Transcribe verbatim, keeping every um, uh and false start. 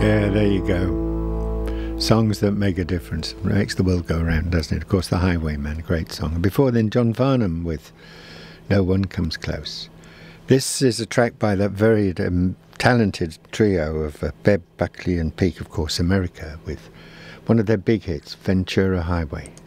Yeah, there you go. Songs that make a difference. Makes the world go round, doesn't it? Of course, The Highwayman, a great song. And before then, John Farnham with No One Comes Close. This is a track by that very um, talented trio of uh, Bebb, Buckley and Peake, of course, America, with one of their big hits, Ventura Highway.